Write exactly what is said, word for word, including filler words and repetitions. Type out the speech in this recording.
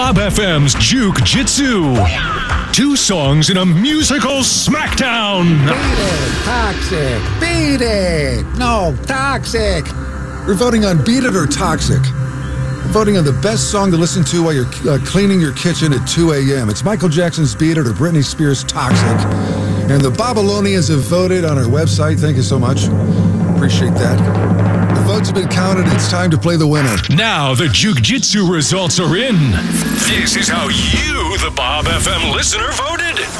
Bob F M's Juke Jitsu. Two songs in a musical smackdown. Beat it, toxic. Beat it. No, toxic. We're voting on Beat It or Toxic. We're voting on the best song to listen to while you're uh, cleaning your kitchen at two a.m. It's Michael Jackson's Beat It or Britney Spears' Toxic. And the Babylonians have voted on our website. Thank you so much. Appreciate that. The votes have been counted. It's time to play the winner. Now the Juke Jitsu results are in. This is how you, the Bob F M listener, voted.